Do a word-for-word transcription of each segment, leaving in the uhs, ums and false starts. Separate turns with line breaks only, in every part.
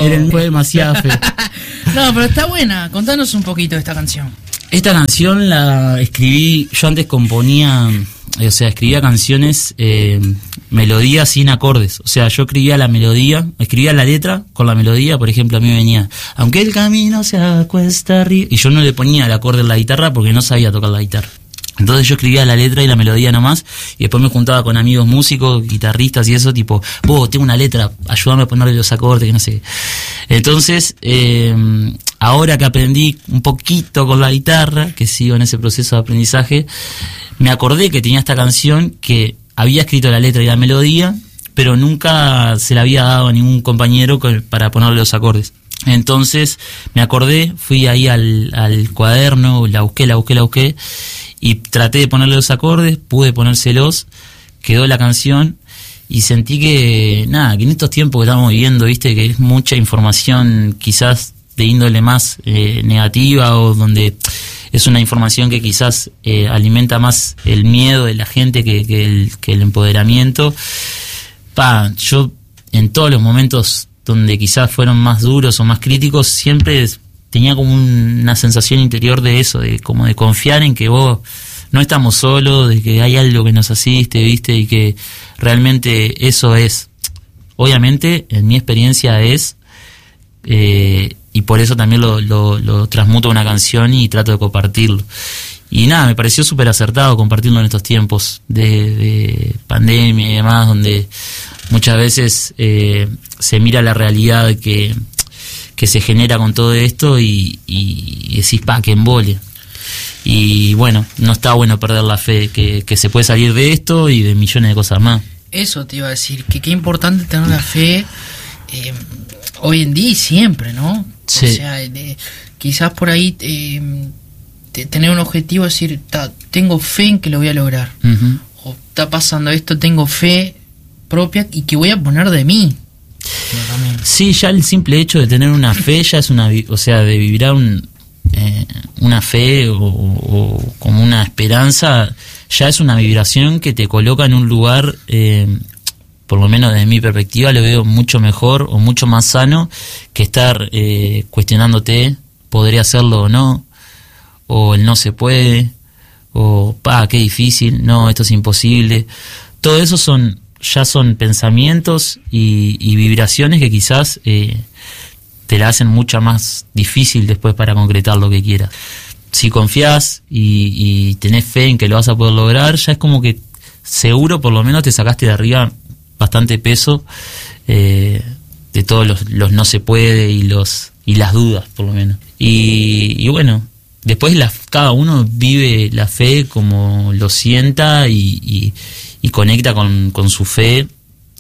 Miren, fue demasiada fe.
No, pero está buena. Contanos un poquito de esta canción.
Esta canción la escribí, yo antes componía, o sea, escribía canciones, eh, melodías sin acordes. O sea, yo escribía la melodía, escribía la letra con la melodía. Por ejemplo, a mí me venía, aunque el camino se acuesta arriba, y yo no le ponía el acorde en la guitarra porque no sabía tocar la guitarra. Entonces yo escribía la letra y la melodía nomás, y después me juntaba con amigos músicos, guitarristas y eso, tipo, vos, tengo una letra, ayúdame a ponerle los acordes, que no sé. Entonces, eh, ahora que aprendí un poquito con la guitarra, que sigo en ese proceso de aprendizaje, me acordé que tenía esta canción, que había escrito la letra y la melodía, pero nunca se la había dado a ningún compañero para ponerle los acordes. Entonces me acordé, fui ahí al, al cuaderno, la busqué, la busqué, la busqué, y traté de ponerle los acordes, pude ponérselos, quedó la canción, y sentí que, nada, que en estos tiempos que estamos viviendo, viste, que es mucha información quizás de índole más eh, negativa, o donde es una información que quizás eh, alimenta más el miedo de la gente que, que, el, que el empoderamiento. Pa, yo en todos los momentos donde quizás fueron más duros o más críticos, siempre tenía como un, una sensación interior de eso, de como de confiar en que vos no estamos solos, de que hay algo que nos asiste, viste, y que realmente eso es. Obviamente, en mi experiencia es, eh, y por eso también lo, lo, lo transmuto a una canción y trato de compartirlo. Y nada, me pareció súper acertado compartirlo en estos tiempos de, de pandemia y demás, donde muchas veces eh, se mira la realidad que, que se genera con todo esto y, y decís, pa, que embole. Y bueno, no está bueno perder la fe, que, que se puede salir de esto y de millones de cosas más.
Eso te iba a decir, que qué importante tener la fe eh, hoy en día y siempre, ¿no?
Sí.
O sea, eh, quizás por ahí eh, te, tener un objetivo, decir, tengo fe en que lo voy a lograr. Uh-huh. O está pasando esto, tengo fe propia y que voy a poner de mí.
Sí, ya el simple hecho de tener una fe ya es una, o sea, de vibrar un, eh, una fe o, o como una esperanza, ya es una vibración que te coloca en un lugar, eh, por lo menos desde mi perspectiva, lo veo mucho mejor o mucho más sano que estar eh, cuestionándote, podría hacerlo o no, o el no se puede, o pa, qué difícil, no, esto es imposible. Todo eso son ya son pensamientos y, y vibraciones que quizás eh, te la hacen mucho más difícil después para concretar lo que quieras. Si confías y, y tenés fe en que lo vas a poder lograr, ya es como que seguro por lo menos te sacaste de arriba bastante peso eh, de todos los, los no se puede y los y las dudas, por lo menos. Y, y bueno, después la, cada uno vive la fe como lo sienta y, y y conecta con, con su fe,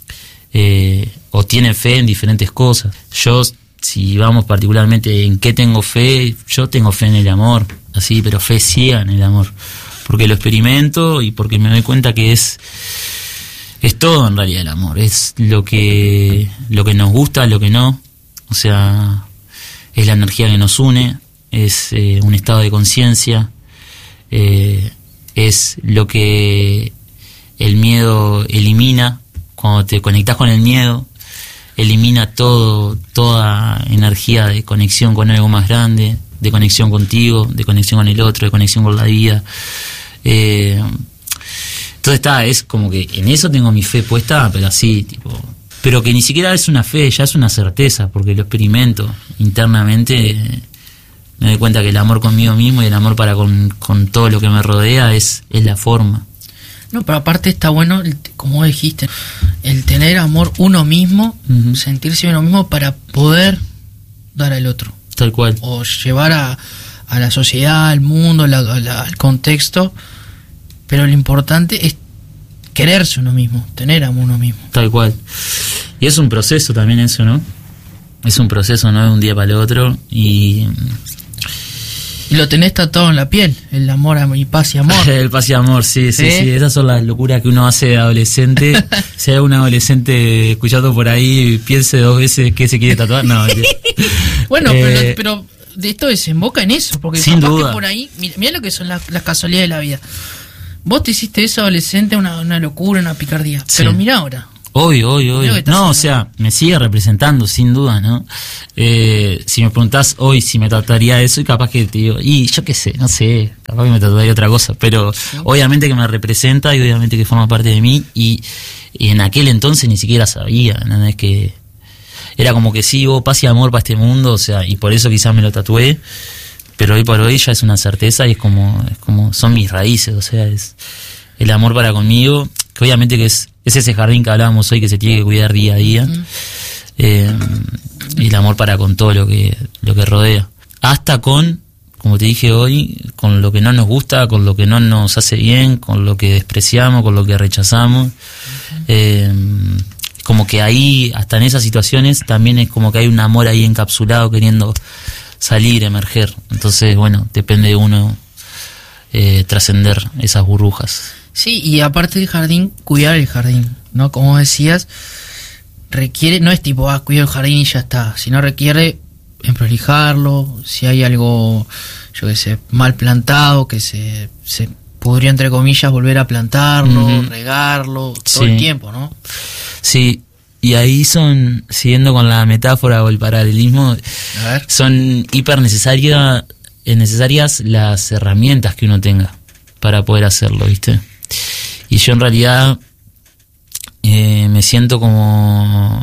eh, o tiene fe en diferentes cosas. Yo, si vamos particularmente en qué tengo fe, yo tengo fe en el amor, así, pero fe ciega en el amor, porque lo experimento y porque me doy cuenta que es es todo en realidad el amor, es lo que lo que nos gusta, lo que no, o sea, es la energía que nos une, es eh, un estado de conciencia, eh, es lo que el miedo elimina. Cuando te conectás con el miedo, elimina todo, toda energía de conexión con algo más grande, de conexión contigo, de conexión con el otro, de conexión con la vida. Eh, entonces está, es como que en eso tengo mi fe puesta, pero así, tipo, pero que ni siquiera es una fe, ya es una certeza, porque lo experimento internamente. Eh, me doy cuenta que el amor conmigo mismo y el amor para con, con todo lo que me rodea es, es la forma.
No, pero aparte está bueno, como dijiste, el tener amor uno mismo, uh-huh. sentirse uno mismo para poder dar al otro.
Tal cual.
O llevar a, a la sociedad, al mundo, la, la, al contexto. Pero lo importante es quererse uno mismo, tener amor uno mismo.
Tal cual. Y es un proceso también eso, ¿no? Es un proceso, no de un día para el otro. Y...
Y lo tenés tatuado en la piel, el amor y paz y amor.
El paz y amor, sí, sí, ¿Eh? sí. Esas son las locuras que uno hace de adolescente. Si hay un adolescente escuchando por ahí, piense dos veces que se quiere tatuar. No,
bueno, eh, pero, pero de esto desemboca en eso, porque
sin
capaz
duda.
Que por ahí, mira, mira lo que son las, las casualidades de la vida. Vos te hiciste eso adolescente, una, una locura, una picardía. Sí. Pero mira ahora.
Obvio, obvio, obvio. No, o sea, me sigue representando, sin duda, ¿no? Eh, si me preguntás hoy si me trataría eso, y capaz que te digo, y yo qué sé, no sé, capaz que me trataría otra cosa, pero sí. Obviamente que me representa y obviamente que forma parte de mí, y, y en aquel entonces ni siquiera sabía, ¿no? Es que era como que sí, hubo paz y amor para este mundo, o sea, y por eso quizás me lo tatué, pero hoy por hoy ya es una certeza y es como, es como son mis raíces, o sea, es el amor para conmigo, que obviamente que es, es ese jardín que hablábamos hoy que se tiene que cuidar día a día, uh-huh. eh, y el amor para con todo lo que, lo que rodea. Hasta con, como te dije hoy, con lo que no nos gusta, con lo que no nos hace bien, con lo que despreciamos, con lo que rechazamos. Uh-huh. Eh, como que ahí, hasta en esas situaciones, también es como que hay un amor ahí encapsulado queriendo salir, emerger. Entonces, bueno, depende de uno eh, trascender esas burbujas.
Sí, y aparte del jardín, cuidar el jardín, ¿no? Como decías, requiere, no es tipo, ah, cuido el jardín y ya está, sino requiere emprolijarlo, si hay algo, yo qué sé, mal plantado, que se, se podría, entre comillas, volver a plantarlo, uh-huh. regarlo, todo sí. el tiempo, ¿no?
Sí, y ahí son, siguiendo con la metáfora o el paralelismo, a ver. Son hiper necesaria, necesarias las herramientas que uno tenga para poder hacerlo, ¿viste? Y yo en realidad eh, me siento como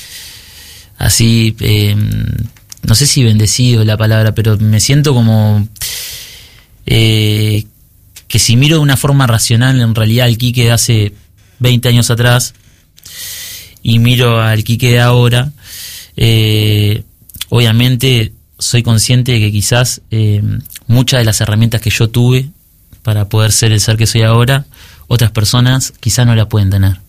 así, eh, no sé si bendecido es la palabra, pero me siento como eh, que si miro de una forma racional en realidad al Quique de hace veinte años atrás y miro al Quique de ahora, eh, obviamente soy consciente de que quizás eh, muchas de las herramientas que yo tuve para poder ser el ser que soy ahora, otras personas quizás no la pueden tener.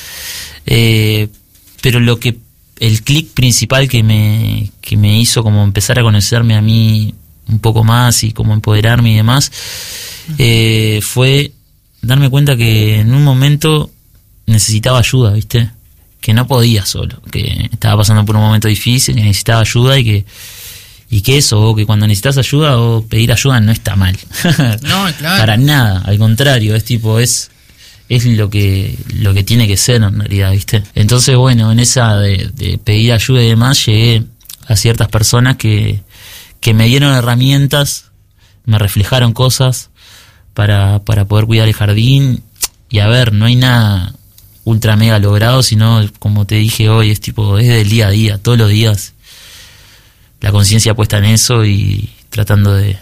Eh, pero lo que el clic principal que me, que me hizo como empezar a conocerme a mí un poco más y como empoderarme y demás, eh, fue darme cuenta que en un momento necesitaba ayuda, ¿viste? Que no podía solo, que estaba pasando por un momento difícil, que necesitaba ayuda y que y que eso, o que cuando necesitas ayuda o pedir ayuda no está mal.
No, claro.
Para nada, al contrario, es tipo, es es lo que lo que tiene que ser en realidad, ¿viste? Entonces, bueno, en esa de, de pedir ayuda y demás, llegué a ciertas personas que, que me dieron herramientas, me reflejaron cosas para, para poder cuidar el jardín. Y a ver, no hay nada ultra mega logrado, sino, como te dije hoy, es tipo, es del día a día, todos los días la conciencia puesta en eso y tratando de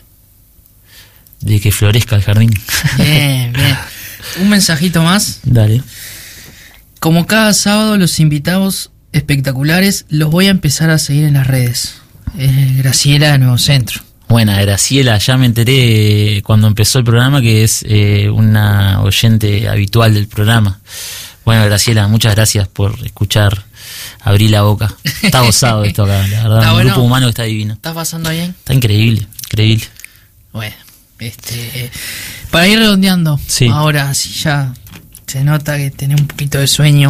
de que florezca el jardín.
Bien, bien. Un mensajito más.
Dale.
Como cada sábado, los invitados espectaculares los voy a empezar a seguir en las redes. Eh, Graciela de Nuevo Centro.
Buena, Graciela, ya me enteré cuando empezó el programa que es eh, una oyente habitual del programa. Bueno, Graciela, muchas gracias por escuchar. Abrí la boca. Está gozado esto acá, la verdad. Un
bueno,
grupo humano que está divino.
¿Estás pasando bien?
Está increíble, increíble.
Bueno, este, para ir redondeando, sí. Ahora sí ya se nota que tenés un poquito de sueño.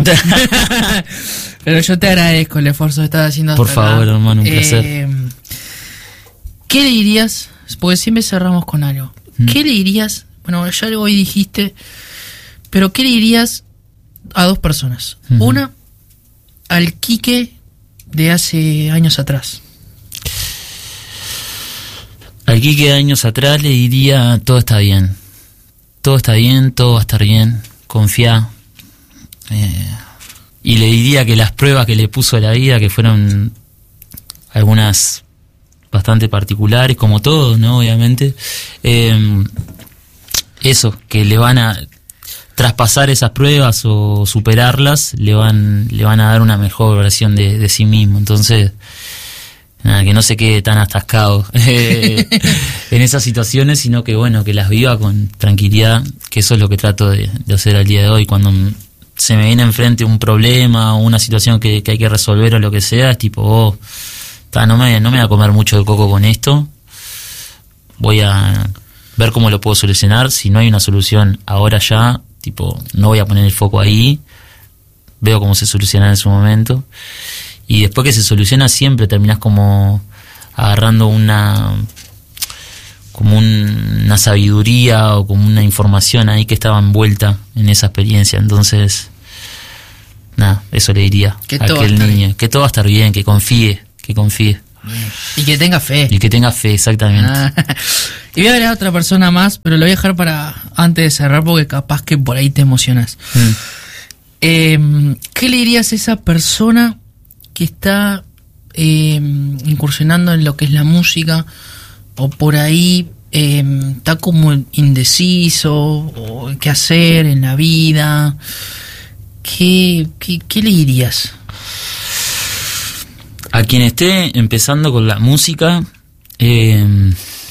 Pero yo te agradezco el esfuerzo que estás haciendo.
Por favor, acá. Hermano, un
eh,
placer.
¿Qué le dirías? Porque siempre cerramos con algo. Mm. ¿Qué le dirías? Bueno, ya algo hoy dijiste, pero ¿qué le dirías a dos personas? Mm-hmm. Una, al Quique de hace años atrás.
Al Quique de años atrás le diría, todo está bien. Todo está bien, todo va a estar bien. Confía. Eh, y le diría que las pruebas que le puso a la vida, que fueron algunas bastante particulares, como todo, ¿no? Obviamente. Eh, eso, que le van a traspasar esas pruebas o superarlas, le van le van a dar una mejor versión de, de sí mismo. Entonces, nada, que no se quede tan atascado eh, en esas situaciones, sino que bueno, que las viva con tranquilidad, que eso es lo que trato de, de hacer al día de hoy. Cuando se me viene enfrente un problema o una situación que, que hay que resolver o lo que sea, es tipo, oh, ta, no me, no me voy a comer mucho de coco con esto, voy a ver cómo lo puedo solucionar. Si no hay una solución ahora ya, tipo, no voy a poner el foco ahí, veo cómo se soluciona en su momento, y después que se soluciona siempre terminás como agarrando una como un, una sabiduría o como una información ahí que estaba envuelta en esa experiencia. Entonces, nada, eso le diría
que
a aquel niño, bien. Que todo va a estar bien, que confíe, que confíe.
Y que tenga fe.
Y que tenga fe, exactamente.
Ah. Y voy a agregar a otra persona más, pero lo voy a dejar para antes de cerrar porque capaz que por ahí te emocionas. Mm. Eh, ¿Qué le dirías a esa persona que está eh, incursionando en lo que es la música o por ahí eh, está como indeciso o qué hacer en la vida? ¿Qué, qué, qué le dirías?
A quien esté empezando con la música, eh,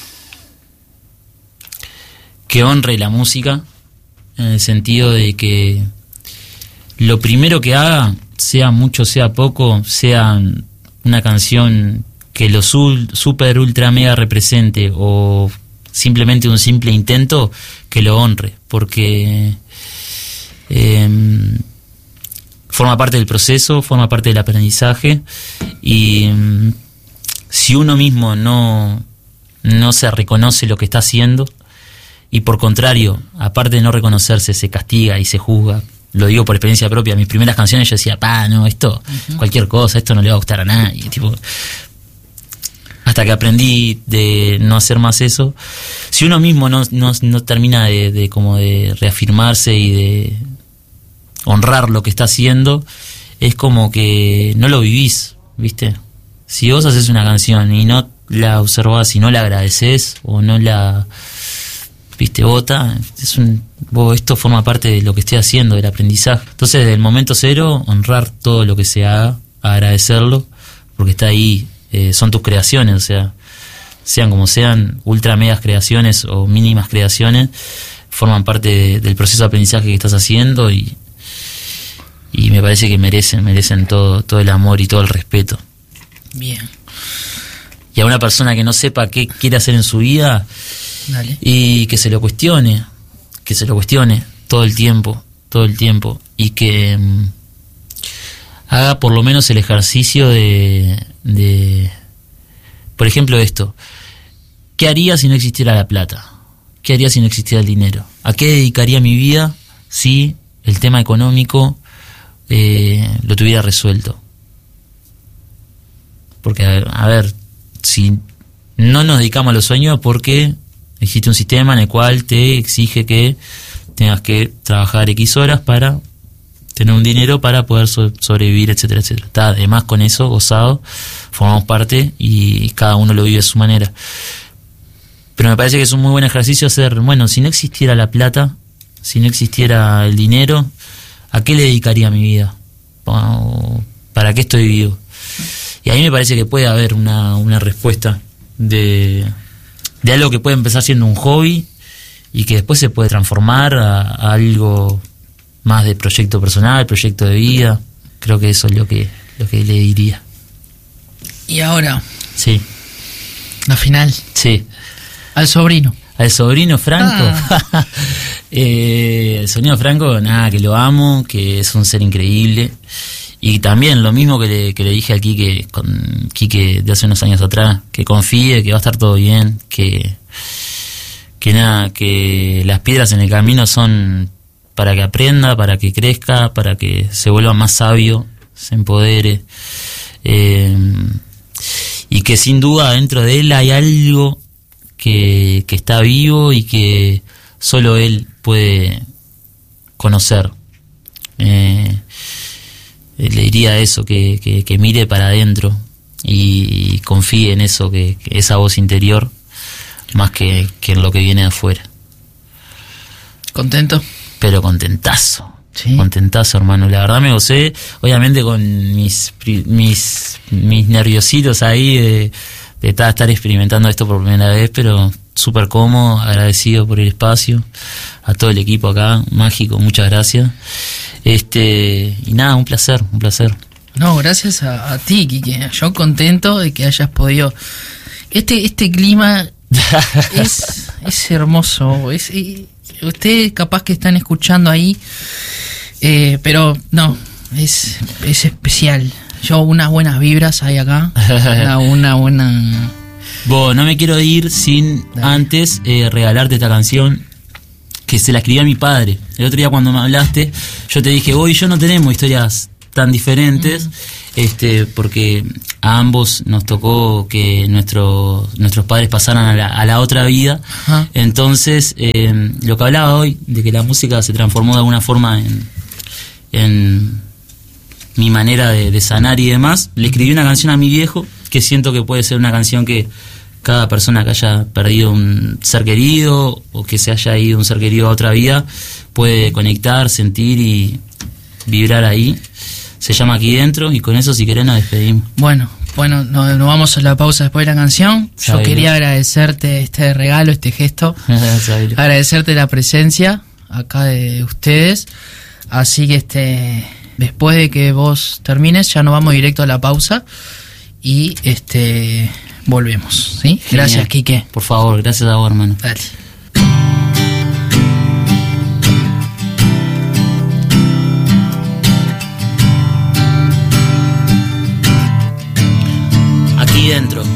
que honre la música, en el sentido de que lo primero que haga, sea mucho, sea poco, sea una canción que lo su, super, ultra, mega represente o simplemente un simple intento, que lo honre, porque eh, forma parte del proceso, forma parte del aprendizaje, y um, si uno mismo no, no se reconoce lo que está haciendo, y por contrario, aparte de no reconocerse, se castiga y se juzga, lo digo por experiencia propia, mis primeras canciones yo decía, pa, no, esto, uh-huh. cualquier cosa, esto no le va a gustar a nadie, tipo, hasta que aprendí de no hacer más eso. Si uno mismo no, no, no termina de, de como de reafirmarse y de honrar lo que está haciendo, es como que no lo vivís, ¿viste? Si vos haces una canción y no la observás y no la agradeces o no la, ¿viste? Vota, es un, vos, esto forma parte de lo que estoy haciendo, del aprendizaje. Entonces, desde el momento cero, honrar todo lo que se haga, agradecerlo, porque está ahí, eh, son tus creaciones, o sea, sean como sean, ultra megas creaciones o mínimas creaciones, forman parte de, del proceso de aprendizaje que estás haciendo, y y me parece que merecen, merecen todo, todo el amor y todo el respeto.
Bien.
Y a una persona que no sepa qué quiere hacer en su vida, dale, y que se lo cuestione, que se lo cuestione todo el tiempo, todo el tiempo, y que um, haga por lo menos el ejercicio de, de, por ejemplo, esto: ¿qué haría si no existiera la plata? ¿Qué haría si no existiera el dinero? ¿A qué dedicaría mi vida si el tema económico Eh, lo tuviera resuelto? Porque, a ver, a ver, si no nos dedicamos a los sueños, porque existe un sistema en el cual te exige que tengas que trabajar X horas para tener un dinero para poder so- sobrevivir, etcétera, etcétera. Está, además, con eso, gozado, formamos parte y cada uno lo vive a su manera. Pero me parece que es un muy buen ejercicio hacer, bueno, si no existiera la plata, si no existiera el dinero, ¿a qué le dedicaría mi vida? ¿Para qué estoy vivo? Y ahí me parece que puede haber una, una respuesta de, de algo que puede empezar siendo un hobby y que después se puede transformar a, a algo más de proyecto personal, proyecto de vida. Creo que eso es lo que, lo que le diría.
Y ahora,
sí,
la final.
Sí.
Al sobrino.
Al sobrino Franco.
Ah.
eh, el sobrino Franco, nada, que lo amo, que es un ser increíble. Y también lo mismo que le, que le dije a Quique, con Quique de hace unos años atrás, que confíe, que va a estar todo bien, que, que nada, que las piedras en el camino son para que aprenda, para que crezca, para que se vuelva más sabio, se empodere. Eh, y que sin duda dentro de él hay algo que, que está vivo y que solo él puede conocer. Eh, le diría eso, que, que, que mire para adentro y, y confíe en eso, que, que esa voz interior, más que, que en lo que viene de afuera.
¿Contento?
Pero contentazo.
¿Sí?
Contentazo, hermano. La verdad me gocé, obviamente con mis mis mis nerviositos ahí de, de estar, estar experimentando esto por primera vez, pero súper cómodo, agradecido por el espacio, a todo el equipo acá, mágico, muchas gracias. Este, y nada, un placer, un placer.
No, gracias a, a ti, Quique. Yo contento de que hayas podido. Este, este clima es, es hermoso. Es, es, ustedes capaz que están escuchando ahí, eh, pero no, es, es especial. Yo unas buenas vibras hay acá, una, una buena.
Bueno, no me quiero ir sin Dale. antes eh, regalarte esta canción que se la escribí a mi padre. El otro día cuando me hablaste, yo te dije, hoy yo no tenemos historias tan diferentes, uh-huh. este, porque a ambos nos tocó que nuestro, nuestros padres pasaran a la, a la otra vida. Uh-huh. Entonces, eh, lo que hablaba hoy, de que la música se transformó de alguna forma en, en mi manera de, de sanar y demás, le escribí una canción a mi viejo, que siento que puede ser una canción que cada persona que haya perdido un ser querido o que se haya ido un ser querido a otra vida puede conectar, sentir y vibrar ahí. Se llama Aquí Dentro y con eso, si querés, nos despedimos.
Bueno, bueno, nos, nos vamos a la pausa después de la canción. Yo Sabelo. quería agradecerte este regalo, este gesto, agradecerte la presencia acá de ustedes. Así que este después de que vos termines ya nos vamos directo a la pausa y este volvemos, ¿sí? Genial. Gracias, Quique.
Por favor, gracias a vos, hermano.
Dale.
Aquí Dentro.